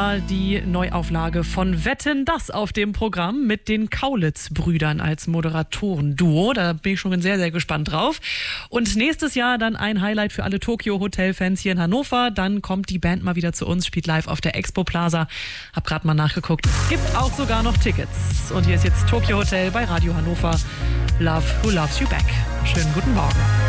Jahr die Neuauflage von Wetten, das auf dem Programm mit den Kaulitz-Brüdern als Moderatoren-Duo. Da bin ich schon sehr, sehr gespannt drauf. Und nächstes Jahr dann ein Highlight für alle Tokyo-Hotel-Fans hier in Hannover. Dann kommt die Band mal wieder zu uns, spielt live auf der Expo Plaza. Hab gerade mal nachgeguckt. Es gibt auch sogar noch Tickets. Und hier ist jetzt Tokyo Hotel bei Radio Hannover. Love Who Loves You Back. Schönen guten Morgen.